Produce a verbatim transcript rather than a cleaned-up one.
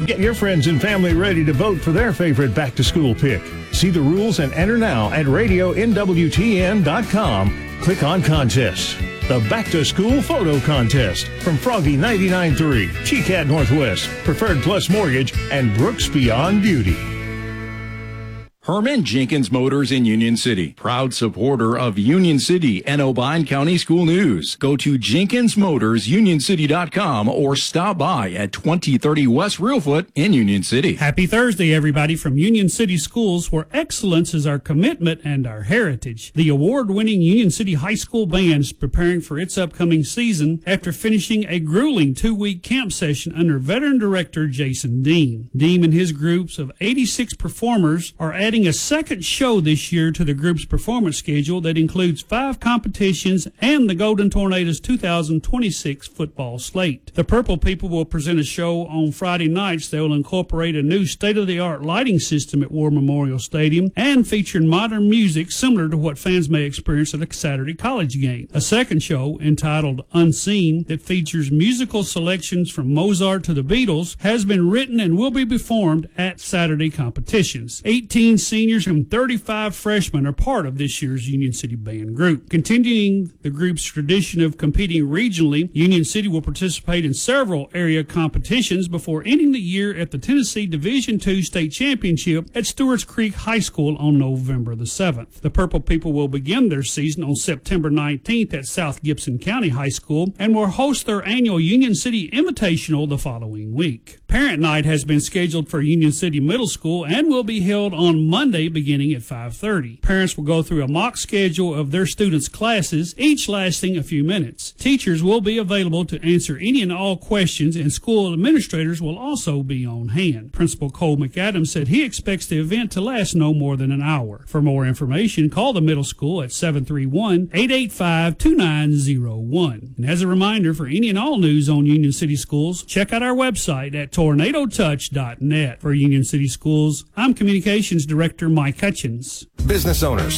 Get your friends and family ready to vote for their favorite back-to-school pick. See the rules and enter now at radio n w t n dot com. Click on Contests. The Back-to-School Photo Contest from Froggy ninety-nine point three, T C A T Northwest, Preferred Plus Mortgage, and Brooks Beyond Beauty. Herman Jenkins Motors in Union City, proud supporter of Union City and Obion County School News. Go to jenkins motors union city dot com or stop by at twenty thirty West Reelfoot in Union City. Happy Thursday, everybody, from Union City Schools, where excellence is our commitment and our heritage. The award-winning Union City High School Band is preparing for its upcoming season after finishing a grueling two-week camp session under veteran director Jason Dean. Dean and his groups of eighty-six performers are adding a second show this year to the group's performance schedule that includes five competitions and the Golden Tornadoes two thousand twenty-six football slate. The Purple People will present a show on Friday nights that will incorporate a new state-of-the-art lighting system at War Memorial Stadium and feature modern music similar to what fans may experience at a Saturday college game. A second show, entitled Unseen, that features musical selections from Mozart to the Beatles, has been written and will be performed at Saturday competitions. eighteen seniors and thirty-five freshmen are part of this year's Union City Band group. Continuing the group's tradition of competing regionally, Union City will participate in several area competitions before ending the year at the Tennessee Division two State Championship at Stewart's Creek High School on November the seventh. The Purple People will begin their season on September nineteenth at South Gibson County High School and will host their annual Union City Invitational the following week. Parent Night has been scheduled for Union City Middle School and will be held on Monday beginning at five thirty. Parents will go through a mock schedule of their students' classes, each lasting a few minutes. Teachers will be available to answer any and all questions, and school administrators will also be on hand. Principal Cole McAdams said he expects the event to last no more than an hour. For more information, call the middle school at seven three one, eight eight five, two nine zero one. And as a reminder, for any and all news on Union City Schools, check out our website at tornado touch dot net. For Union City Schools, I'm Communications Director Mike Hutchins. Business owners,